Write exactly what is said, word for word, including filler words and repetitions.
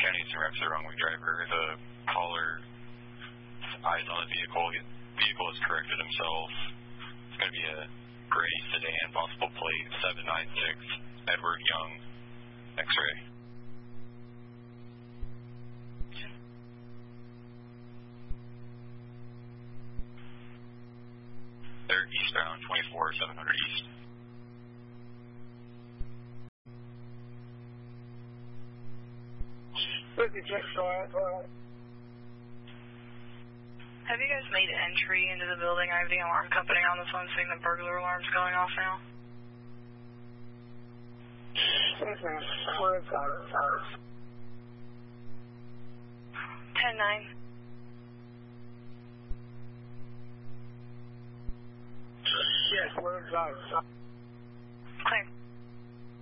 County Eastern Reps the wrong way driver. The caller eyes on the vehicle. The vehicle has corrected himself. It's going to be a gray sedan, possible plate seven nine six, Edward Young, X-ray. They're eastbound, twenty-four seven hundred east. Have you guys made entry into the building? I have the alarm company on the phone saying the burglar alarm's going off now. ten nine. Yes, where's that?